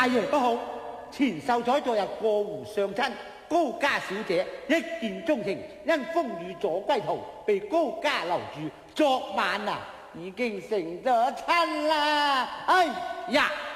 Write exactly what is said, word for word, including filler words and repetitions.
大爺不好，錢秀才昨日過湖相親，高家小姐一見鍾情，因風雨阻歸途，被高家留住。昨晚啊，已經成咗親啦！哎呀！